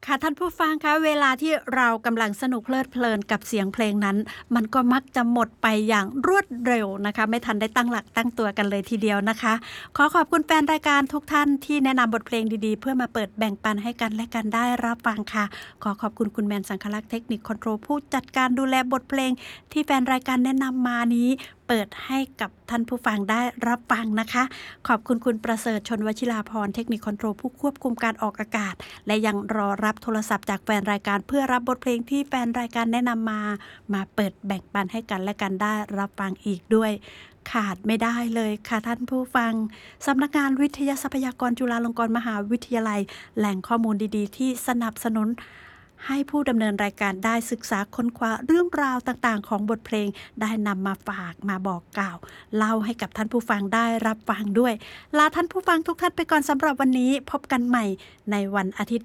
ค่ะท่านผู้ฟังคะเวลาที่เรากำลังสนุกเพลิดเพลินกับเสียงเพลงนั้นมันก็มักจะหมดไปอย่างรวดเร็วนะคะไม่ทันได้ตั้งหลักตั้งตัวกันเลยทีเดียวนะคะขอขอบคุณแฟนรายการทุกท่านที่แนะนำบทเพลงดีๆเพื่อมาเปิดแบ่งปันให้กันและกันได้รับฟังค่ะขอขอบคุณคุณแมนสังคลักษ์เทคนิคคอนโทรลผู้จัดการดูแลบทเพลงที่แฟนรายการแนะนำมานี้เปิดให้กับท่านผู้ฟังได้รับฟังนะคะขอบคุณคุณประเสริฐชนวชิราพรเทคนิคคอนโทรลผู้ควบคุมการออกอากาศและยังรอรับโทรศัพท์จากแฟนรายการเพื่อรับบทเพลงที่แฟนรายการแนะนำมาเปิดแบ่งปันให้กันและกันได้รับฟังอีกด้วยขาดไม่ได้เลยค่ะท่านผู้ฟังสำนักงานวิทยาทรัพยากรจุฬาลงกรณ์มหาวิทยาลัยแหล่งข้อมูลดีๆที่สนับสนุนให้ผู้ดำเนินรายการได้ศึกษาค้นคว้าเรื่องราวต่างๆของบทเพลงได้นำมาฝากมาบอกกล่าวเล่าให้กับท่านผู้ฟังได้รับฟังด้วยลาท่านผู้ฟังทุกท่านไปก่อนสำหรับวันนี้พบกันใหม่ในวันอาทิตย์